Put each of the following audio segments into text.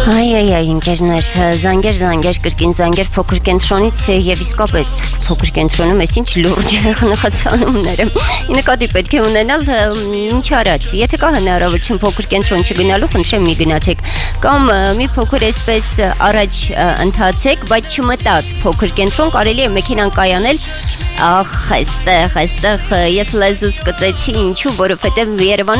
Այ, ինքեզներ, զանգեր, կրկին զանգեր փոքր կենտրոնից եւ իսկապես փոքր կենտրոնում էս ինչ լուրջ խնախացանումներ եմ։ Նկատի պետք է ունենալ ինչ արած։ Եթե կա հնարավորություն փոքր կենտրոն չգնալու, խնդրեմ մի գնացեք կամ մի փոքր էսպես առաջ ընթացեք, բայց չմտած փոքր կենտրոն կարելի է մեքենան կայանել այստեղ ես լեզուս կծեցի ինչու, որովհետև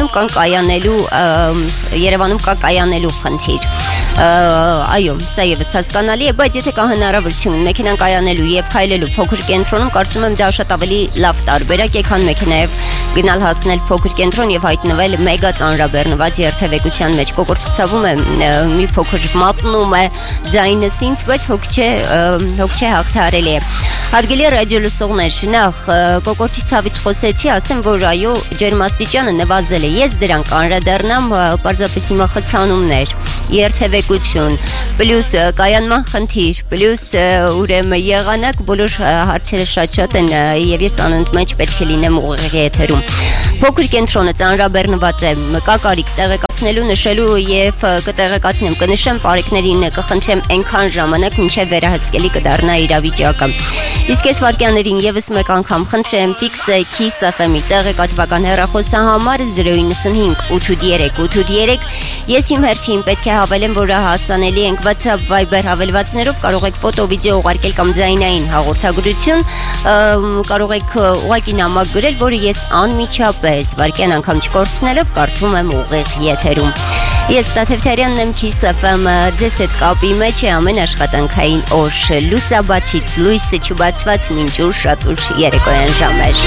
Երևանում կա կայանելու խնդիր։ Այո, սա եւս հասկանալի է, բայց եթե կա հնարավորություն մեքենան կայանելու եւ քայլելու փոքր կենտրոնում, կարծում եմ դա շատ ավելի լավ տարբերակ է, քան մեքենայով գնալ հասնել փոքր կենտրոն եւ հայտնվել մեգա ծանրաբեռնված երթևեկության մեջ։ Կոկորդը ցավում է, մի փոքր մատնում է ձայնս ինձ, բայց հոգ չէ հաղթարելի է։ Հարգելի ռադիո լսողներ, նախ կոկորդի ցավից խոսեցի, ասեմ, որ այո, ջերմաստիճանը նվազել է։ Ես դրան կանրադառնամ, պարզապես հիմա խցանումներ, երթևեկություն, պլյուս կայանման խնդիր, պլյուս ուրեմն եղանակ, բոլոր հարցերը շատ են եւ ես անընդմեջ պետք է լինեմ ուղիղ եթերում։ Փոքր կենտրոնը ծանրաբեռնված է, կա կարիք տեղեկացնելու, նշելու եւ կտեղեկացնեմ, կնշեմ բարեկներին, կխնդրեմ այնքան ժամանակ, մինչեւ վերահսկելի կդառնա իրավիճակը։ Իսկ այս վարքյաններին եւս մեկ անգամ խնդրեմ ֆիքսե Kiss FM-ի տեղեկատվական հեռախոսահամարը 095 883 Ես իմ հերթին պետք է հավելեմ, որ հասանելի ենք WhatsApp, Viber հավելվածներով, կարող եք ֆոտո, վիդեո ուղարկել կամ ձայնային հաղորդագրություն, կարող եք ուղղակի նամակ գրել, որը ես անմիջապես վարքյան անգամ չկորցնելով կարդում եմ ուղիղ եթերում։ Ես Տաթևթարյանն եմ, Kiss FM, ձեզ հետ կապի մեջ է ամեն աշխատանքային օր, լուսաբացից լույսը չբացված մինչ ուր շատ ուշ երեկոյան ժամեր։